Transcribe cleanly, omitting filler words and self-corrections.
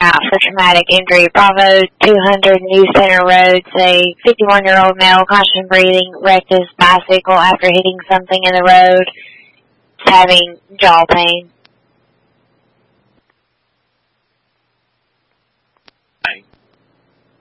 out for traumatic injury. Bravo 200 New Center Road, a 51-year-old male, constant breathing, wrecked his bicycle after hitting something in the road. He's having jaw pain.